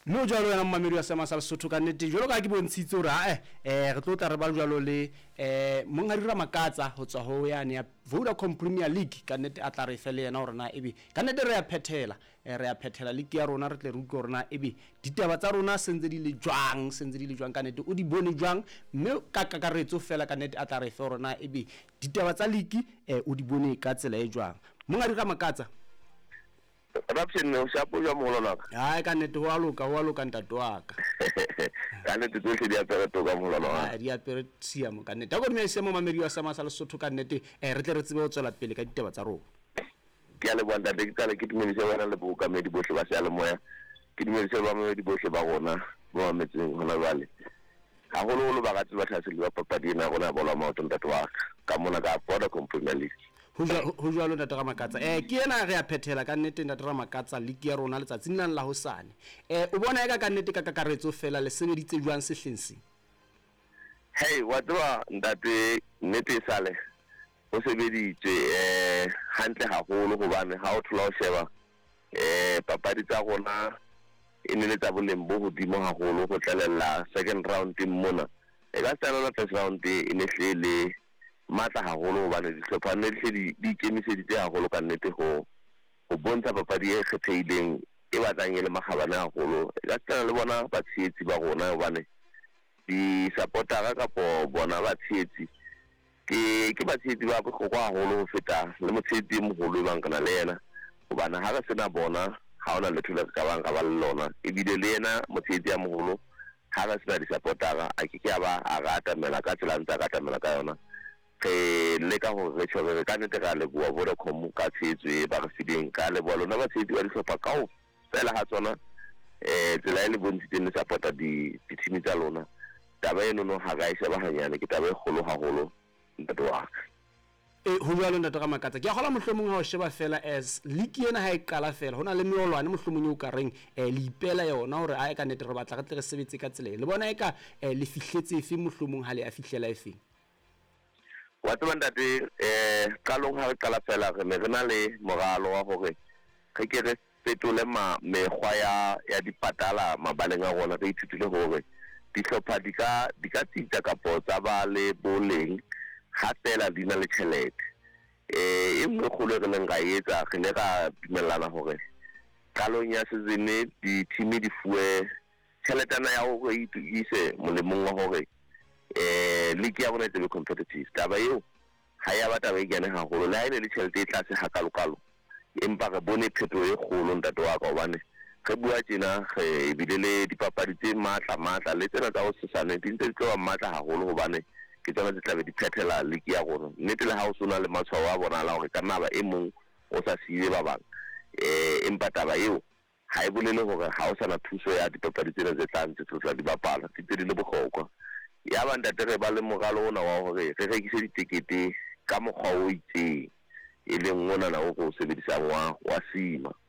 no jalo yana mmamedi wa Sema sa Lesotho ka nnete jalo ka ke bontshitse hore re tlo tla re ba jalo le Monghadi Ramakatsa ho tswa ho yane ya Vodacom Premier League ka nnete a tla re fele yena hore na ebe ka nnete re ya phethela league ya rona re tle re utlwe hore na ebe ditaba tsa rona sentse di le jwang ka nnete o di bone jwang mme ka kakaretso fela ka nnete a tla re fe hore na ebe ditaba tsa league o di bone ka tsela e jwang Monghadi Ramakatsa Raption no shapo ya molona ka nnete ho a loka ntato wa ka ka nnete tsohle di apere to ka molona di apere siamo ka nnete a go mme Sema mamedi wa Sema sa Lesotho ka nnete re tle re tsebe ho tswela pele ka ditaba tsa rona ke a le bonta ke tsala ke dumedise wena le buka medi bohle ba sala moya ke dumedise ba medi bohle ba rona ba metseng hona jwale ha holo ba ga tseba tlase le ba papadi ena rona bola maoto ntato wa ka mona ka Vodacom Premier League ho jwalo ntate Ramakatsa ke yena re a phethela ka nnete ntate Ramakatsa league ya rona letsatsing nang la hosane o bona eka ka nnete ka kakaretso fela le sebeditse jwang sehleng se wa tswa ntate nnete sale o sebeditse hantle haholo hobane ha o thola o sheba papadi tsa rona e ne le tsa boleng bo hodimo haholo ho tlelella second round mona e ka tsena first round e ne hlele matla haholo hobane dihlopha ne di ikemiseditse haholo ka nnete ho bontsha papadi e kgethehileng e batlang le makgabane haholo e ka tsena le bona batshehetsi ba rona hobane di supportera kapo bona batshehetsi ke batshehetsi ba bohlokwa haholo ho feta le motshehetsi e moholo e bang kana le yena hobane ha re sena bona ha ona le thula ka bang ka ba le lona e bile le yena motshehetsi ya moholo ha re sena di supportera a ke a ba a rata mela ka tsela ntse ka tamela ka yona le ka ho re tshwere ka nnete ka le bua Vodacom ka tshetso ba re fileng ka le bua lona ba tshetsi ba dihlopha ka fela ha tsona tsela ile bontshitse le supporta di team tsa lona taba eno no ha ga isa ba hanyane ke taba e kgolo haholo ntate wa ka ho jwalo ntate Ramakatsa ke a gola mohlomong ha o sheba fela as league ena ha e qala fela hona le meolwane mohlomong o ka reng le ipela yona hore a ka nnete re batla re tle re sebetse ka tsela le bona eka le fihletse efe mohlomong ha le a fihlela efe wa tseba ntate qalong ha re qala fela re ne re na le moralo wa hore re ke re fetole mekgwa ya dipatala mabaleng a rona re ithutile hore dihlopha di ka tsitsa kapo tsa ba le boleng ha fela di na le tjhelete e nngwe kgolo re leng ra etsa re ne ra dumellana hore qalong ya season di team di fuwe tjheletana ya hore e ise molemong wa hore league ya bona e be competitive taba eo ha ya bataba e gane haholo le ha ile le tjhelete e tlase ha kalokalo empa re bone pheto e kgolo ntate wa ka hobane re bua tjena re bile le dipapadi tse matla le tsena tsa ho sesane di ntse di tloba matla haholo hobane ke tsona tse tlabe di phethela league ya rona nnete le ha o sona le matshwao a bona la hore ka nna ba e mong o sa siile ba bang empa taba eo ha e bolele hore ha o sana thuso ya dipapadi tsena tse tlang tse tlosa di bapala di le bohlokwa ya ba ntate re ba le moralo ona wa hore re rekise ditekete ka mokgwa o itseng e leng ngona na o go sebedisang wa sima